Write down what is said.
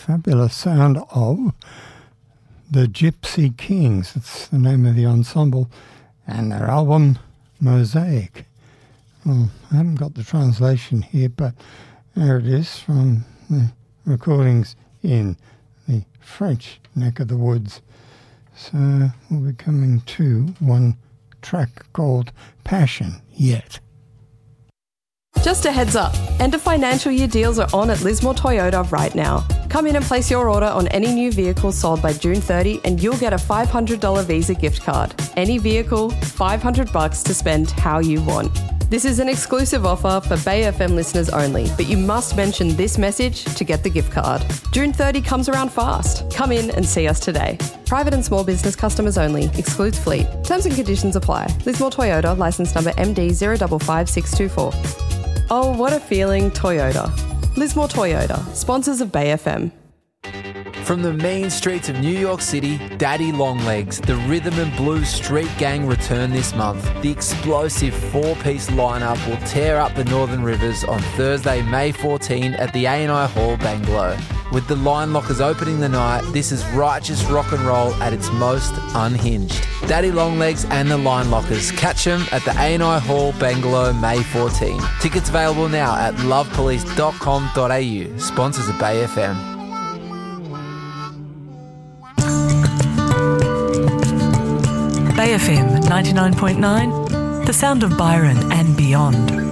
fabulous sound of the Gypsy Kings. That's the name of the ensemble, and their album Mosaic. Well, I haven't got the translation here, but there it is from the recordings in the French neck of the woods. So we'll be coming to one track called Passion Yet. Just a heads up, end of financial year deals are on at Lismore Toyota right now. Come in and place your order on any new vehicle sold by June 30 and you'll get a $500 Visa gift card. Any vehicle, $500 to spend how you want. This is an exclusive offer for Bay FM listeners only, but you must mention this message to get the gift card. June 30 comes around fast. Come in and see us today. Private and small business customers only. Excludes fleet. Terms and conditions apply. Lismore Toyota, licence number MD 055624. Oh, what a feeling, Toyota. Lismore Toyota, sponsors of Bay FM. From the mean streets of New York City, Daddy Longlegs, the Rhythm and Blues Street Gang return this month. The explosive four-piece lineup will tear up the Northern Rivers on Thursday, May 14 at the A&I Hall, Bangalow. With the Line Lockers opening the night, this is righteous rock and roll at its most unhinged. Daddy Longlegs and the Line Lockers. Catch them at the A&I Hall, Bangalow, May 14. Tickets available now at lovepolice.com.au. Sponsors of Bay FM. Bay FM 99.9, the sound of Byron and beyond.